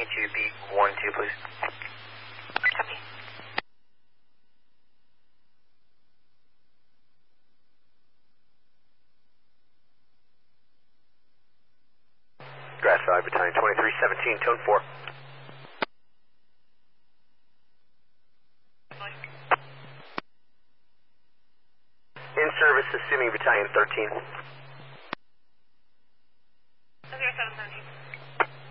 me to B12, please. Copy. Grass Valley Battalion 2317, tone 4. In service, assuming Battalion 13.